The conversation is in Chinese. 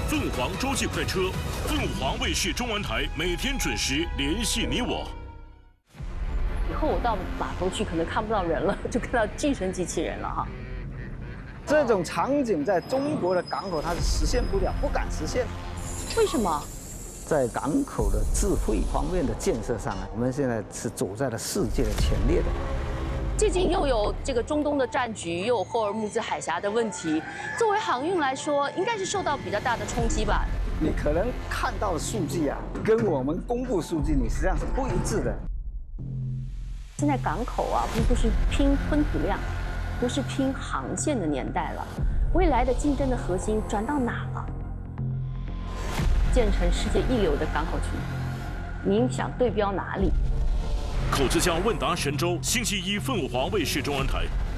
凤凰洲际快车，凤凰卫视中文台每天准时联系你我。 以后我到码头去，可能看不到人了，就看到寄生机器人了哈。 这种场景在中国的港口它是实现不了，不敢实现。 为什么？ 在港口的智慧方面的建设上，我们现在是走在了世界的前列的。 最近又有这个中东的战局，又有霍尔木兹海峡的问题，作为航运来说，应该是受到比较大的冲击吧？ 你可能看到的数据啊，跟我们公布数据你实际上是不一致的。 现在港口啊，不是拼吞吐量，不是拼航线的年代了，未来的竞争的核心转到哪了？建成世界一流的港口群，您想对标哪里？ 口子江问答神州，星期一凤凰卫视中文台。